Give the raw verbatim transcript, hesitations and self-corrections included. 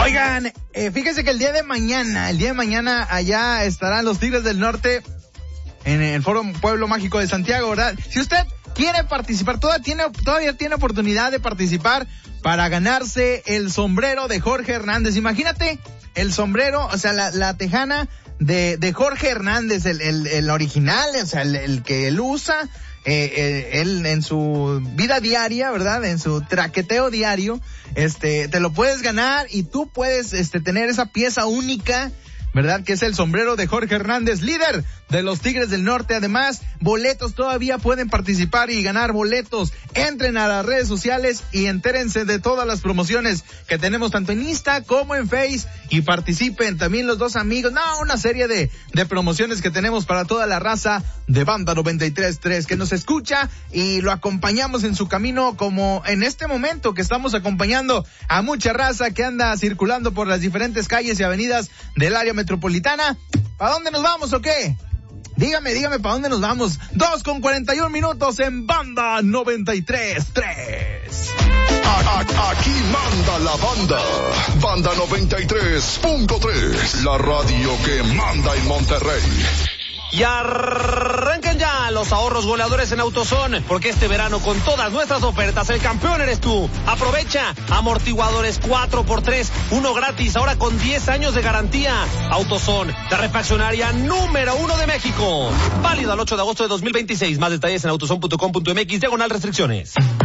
Oigan, eh, fíjense que el día de mañana, el día de mañana allá estarán los Tigres del Norte en el Foro Pueblo Mágico de Santiago, ¿verdad? Si usted quiere participar, todavía tiene, todavía tiene oportunidad de participar para ganarse el sombrero de Jorge Hernández. Imagínate el sombrero, o sea, la, la tejana de, de Jorge Hernández, el, el, el original, o sea, el, el que él usa, eh, eh, él en su vida diaria, ¿verdad? En su traqueteo diario, este, te lo puedes ganar y tú puedes, este, tener esa pieza única, ¿verdad? Que es el sombrero de Jorge Hernández, líder de los Tigres del Norte. Además, boletos, todavía pueden participar y ganar boletos. Entren a las redes sociales y entérense de todas las promociones que tenemos tanto en Insta como en Face y participen también los dos amigos. No, una serie de, de promociones que tenemos para toda la raza de Banda noventa y tres punto tres que nos escucha y lo acompañamos en su camino, como en este momento que estamos acompañando a mucha raza que anda circulando por las diferentes calles y avenidas del área metropolitana. ¿Para dónde nos vamos o qué? Dígame, dígame, ¿para dónde nos vamos? Dos con cuarenta y un minutos en Banda noventa y tres punto tres. Aquí manda la banda. Banda noventa y tres punto tres. La radio que manda en Monterrey. Y arranquen ya los ahorros goleadores en AutoZone, porque este verano con todas nuestras ofertas el campeón eres tú. Aprovecha amortiguadores cuatro por tres, uno gratis, ahora con diez años de garantía. AutoZone, la refaccionaria número uno de México. Válido al ocho de agosto de dos mil veintiséis. Más detalles en autozone punto com punto m x, diagonal restricciones.